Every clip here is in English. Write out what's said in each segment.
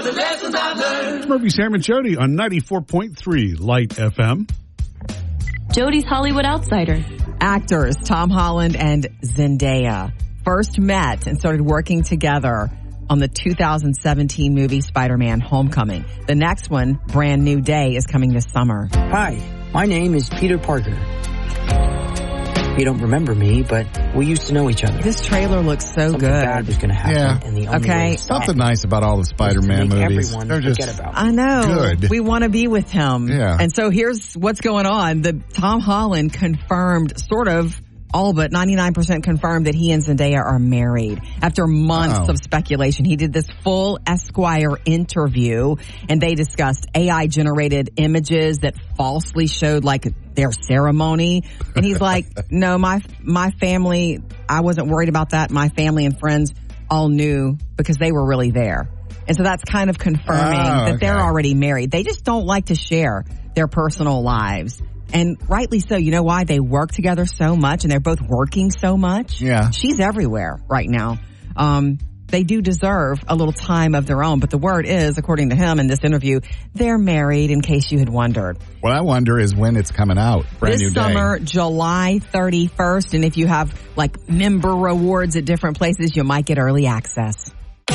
the lessons I've learned. It's Murphy, Sam, and Jody on 94.3 Light FM. Jody's Hollywood Outsider. Actors Tom Holland and Zendaya first met and started working together on the 2017 movie Spider-Man Homecoming. The next one, Brand New Day, is coming this summer. Hi, my name is Peter Parker. You don't remember me, but we used to know each other. This trailer looks so Something good. bad was going to happen. Yeah. And the only way to stop Something nice about all the Spider-Man movies. They're just, I know. Good. We want to be with him. Yeah. And so here's what's going on. The Tom Holland confirmed, sort of, all but 99% confirmed that he and Zendaya are married. After months of speculation, he did this full Esquire interview, and they discussed AI-generated images that falsely showed, like, their ceremony. And he's like, no, my family, I wasn't worried about that. My family and friends all knew because they were really there. And so that's kind of confirming that they're already married. They just don't like to share their personal lives. And rightly so. You know why? They work together so much, and they're both working so much. Yeah. She's everywhere right now. They do deserve a little time of their own, but the word is, according to him in this interview, they're married, in case you had wondered. What I wonder is when it's coming out. Brand New Day. This summer, July 31st, and if you have, like, member rewards at different places, you might get early access.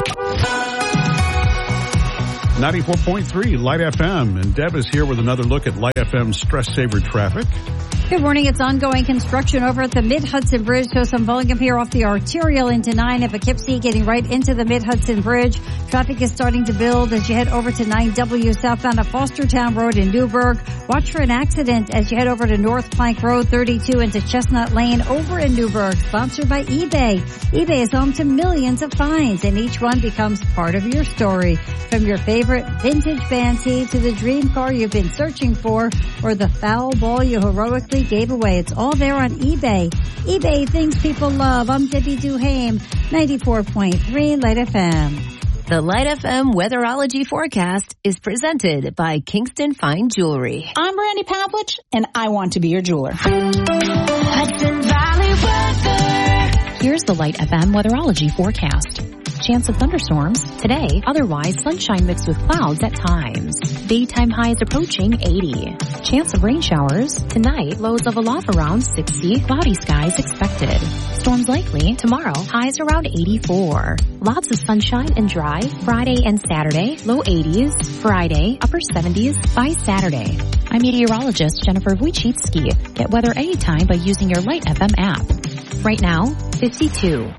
94.3 Light FM, and Deb is here with another look at Light FM stress saver traffic. Good morning. It's ongoing construction over at the Mid-Hudson Bridge. So some volume here off the arterial into 9 at Poughkeepsie, getting right into the Mid-Hudson Bridge. Traffic is starting to build as you head over to 9W southbound at Fostertown Road in Newburgh. Watch for an accident as you head over to North Plank Road 32 into Chestnut Lane over in Newburgh. Sponsored by eBay. eBay is home to millions of finds, and each one becomes part of your story. From your favorite vintage band tee to the dream car you've been searching for, or the foul ball you heroically gave away. It's all there on eBay. eBay, things people love. I'm Debbie Duhame, 94.3 Light FM. The Light FM Weatherology Forecast is presented by Kingston Fine Jewelry. I'm Brandy Pavlich, and I want to be your jeweler. Hudson Valley weather. Here's the Light FM Weatherology Forecast. Chance of thunderstorms today, otherwise sunshine mixed with clouds at times. Daytime highs approaching 80. Chance of rain showers tonight, lows of aloft around 60. Cloudy skies expected. Storms likely tomorrow, highs around 84. Lots of sunshine and dry Friday and Saturday, low 80s. Friday, upper 70s by Saturday. I'm meteorologist Jennifer Wojcicki. Get weather anytime by using your Light FM app. Right now, 52.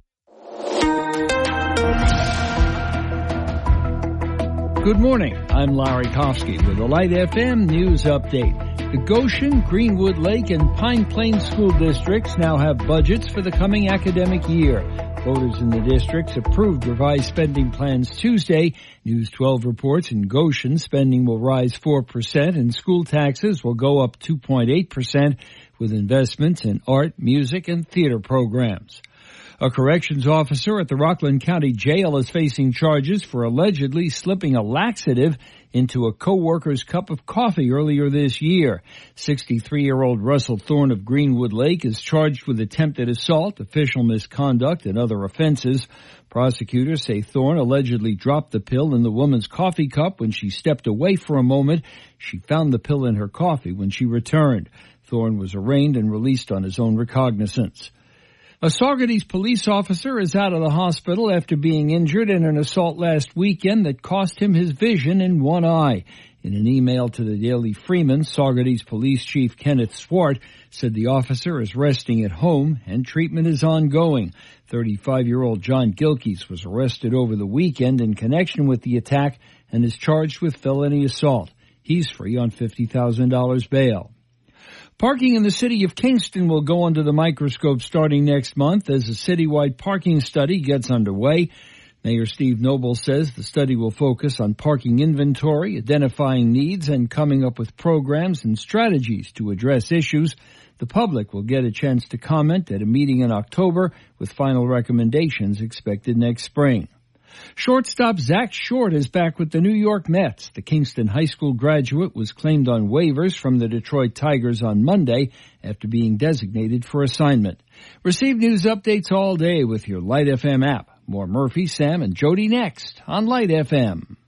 Good morning. I'm Larry Kofsky with the Light FM News Update. The Goshen, Greenwood Lake, and Pine Plains school districts now have budgets for the coming academic year. Voters in the districts approved revised spending plans Tuesday. News 12 reports in Goshen spending will rise 4% and school taxes will go up 2.8% with investments in art, music, and theater programs. A corrections officer at the Rockland County Jail is facing charges for allegedly slipping a laxative into a co-worker's cup of coffee earlier this year. 63-year-old Russell Thorne of Greenwood Lake is charged with attempted assault, official misconduct, and other offenses. Prosecutors say Thorne allegedly dropped the pill in the woman's coffee cup when she stepped away for a moment. She found the pill in her coffee when she returned. Thorne was arraigned and released on his own recognizance. A Saugerties police officer is out of the hospital after being injured in an assault last weekend that cost him his vision in one eye. In an email to the Daily Freeman, Saugerties Police Chief Kenneth Swart said the officer is resting at home and treatment is ongoing. 35-year-old John Gilkes was arrested over the weekend in connection with the attack and is charged with felony assault. He's free on $50,000 bail. Parking in the city of Kingston will go under the microscope starting next month as a citywide parking study gets underway. Mayor Steve Noble says the study will focus on parking inventory, identifying needs, and coming up with programs and strategies to address issues. The public will get a chance to comment at a meeting in October with final recommendations expected next spring. Shortstop Zach Short is back with the New York Mets. The Kingston High School graduate was claimed on waivers from the Detroit Tigers on Monday after being designated for assignment. Receive news updates all day with your Light FM app. More Murphy, Sam, and Jody next on Light FM.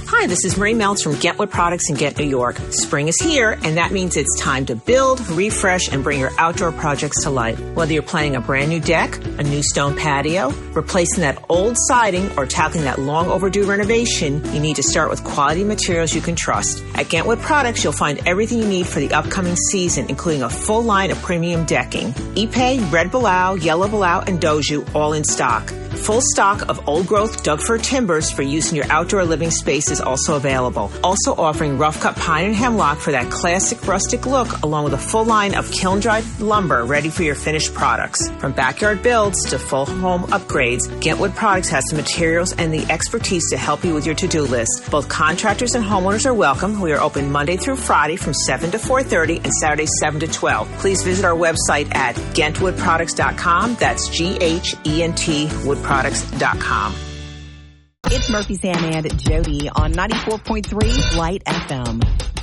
Hi, this is Marie Meltz from Ghent Wood Products in Ghent, New York. Spring is here, and that means it's time to build, refresh, and bring your outdoor projects to life. Whether you're planning a brand new deck, a new stone patio, replacing that old siding, or tackling that long overdue renovation, you need to start with quality materials you can trust. At Ghent Wood Products, you'll find everything you need for the upcoming season, including a full line of premium decking. Ipe, Red Balau, Yellow Balau, and Doju all in stock. Full stock of old-growth Doug-fir timbers for use in your outdoor living space is also available. Also offering rough-cut pine and hemlock for that classic rustic look, along with a full line of kiln-dried lumber ready for your finished products. From backyard builds to full home upgrades, Ghent Wood Products has the materials and the expertise to help you with your to-do list. Both contractors and homeowners are welcome. We are open Monday through Friday from 7 to 4:30 and Saturday 7 to 12. Please visit our website at GhentWoodProducts.com. That's G-H-E-N-T woodproducts.com. It's Murphy, Sam, and Jody on 94.3 Light FM.